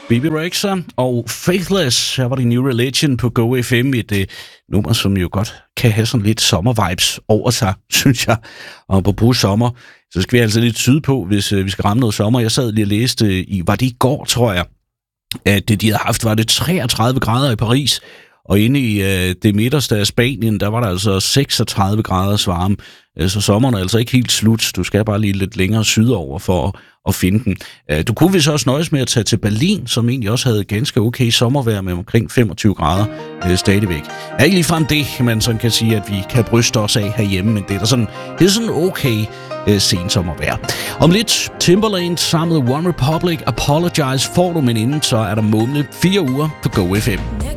Bebe Rexha og Faithless. Her var det New Religion på Go FM. Et nummer, som jo godt kan have sådan lidt sommervibes over sig, synes jeg. Og på sommer, så skal vi altså lidt tyde på, hvis vi skal ramme noget sommer. Jeg sad lige og læste var det i går, tror jeg, at de havde haft, var det 33 grader i Paris. Og inde i det midterste af Spanien, der var der altså 36 graders varme. Så sommeren er altså ikke helt slut. Du skal bare lige lidt længere sydover for at finde den. Du kunne vist også nøjes med at tage til Berlin, som egentlig også havde ganske okay sommervejr med omkring 25 grader stadigvæk. Er ikke ligefrem det, man sådan kan sige, at vi kan bryste os af herhjemme, men det er sådan okay sensommervejr. Om lidt Timbaland sammen med One Republic, Apologize får du, men inden så er der mumlet 4 uger på Go FM.